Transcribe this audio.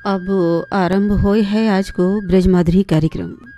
अब आरंभ होय है आज को ब्रजमाधुरी कार्यक्रम।